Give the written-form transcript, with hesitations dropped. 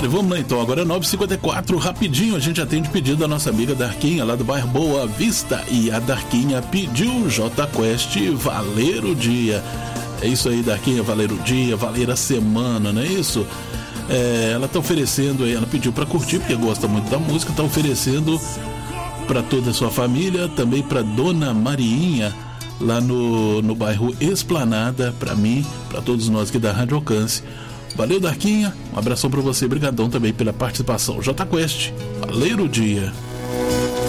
Vale, vamos lá então, agora é 9h54, rapidinho a gente atende pedido da nossa amiga Darquinha lá do bairro Boa Vista, e a Darquinha pediu J Quest Valer o Dia. É isso aí, Darquinha, valer o dia, valer a semana, não é isso? Ela tá oferecendo aí, ela pediu pra curtir porque gosta muito da música, tá oferecendo pra toda a sua família, também pra Dona Mariinha lá no bairro Esplanada, pra mim, pra todos nós aqui da Rádio Alcance. Valeu, Darquinha, um abração pra você, brigadão também pela participação. J Quest, valer o dia.